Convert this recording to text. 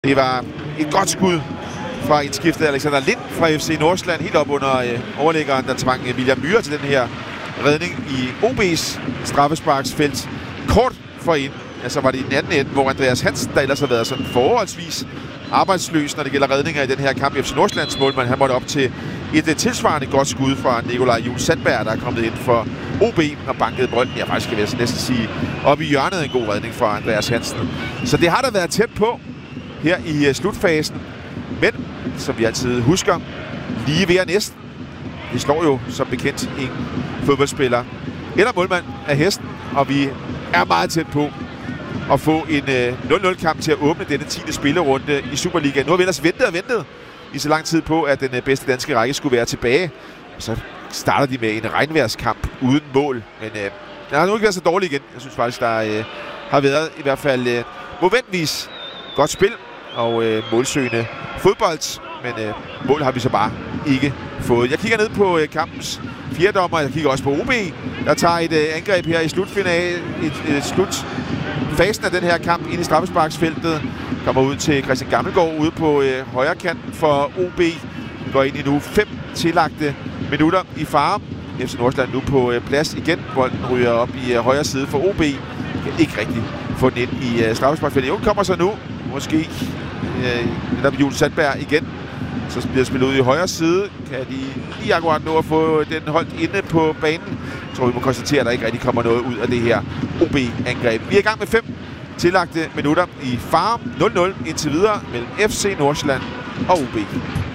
Det var et godt skud fra indskiftet Alexander Lind fra FC Nordsjælland, helt op under overlæggeren, der tvang William Myhre til den her redning i OB's straffesparksfelt. Kort forinden, altså var det i den anden ende, hvor Andreas Hansen, der ellers har været sådan forholdsvis arbejdsløs, når det gælder redninger i den her kamp. FC Nordsjællands målmand, han måtte op til et tilsvarende godt skud fra Nikolaj Juel Sandberg, der er kommet ind for OB og bankede bolden. Jeg faktisk skal jeg næsten sige, op i hjørnet en god redning fra Andreas Hansen. Så det har da været tæt på her i slutfasen. Men, som vi altid husker, lige ved og næsten. Det slår jo som bekendt ingen fodboldspiller eller målmand af hesten, og vi er meget tæt på at få en 0-0-kamp til at åbne denne 10. spillerunde i Superligaen. Nu har vi ellers ventet i så lang tid på, at den bedste danske række skulle være tilbage. Og så starter de med en regnværskamp uden mål. Men den har nu ikke været så dårlig igen. Jeg synes faktisk, der har været i hvert fald momentvis godt spil og målsøgende fodbold. Men mål har vi så bare ikke fået. Jeg kigger ned på kampens fjerdommer. Jeg kigger også på OB, der tager et angreb her i slutfasen af den her kamp ind i straffesparksfeltet. Kommer ud til Christian Gammelgaard ude på højre kanten for OB. Går ind i nu 5 tillagte minutter i fare. FC Nordsjælland nu på plads igen. Bolden ryger op i højre side for OB. Kan ikke rigtig få den ind i straffesparksfeltet. Jo, kommer så nu. Måske netop Juel Sandberg igen. Så bliver spillet ud i højre side. Kan de lige akkurat nå at få den holdt inde på banen. Jeg tror, vi må konstatere, at der ikke rigtig kommer noget ud af det her OB-angreb. Vi er i gang med 5 tillagte minutter i fare. 0-0 indtil videre mellem FC Nordsjælland og OB.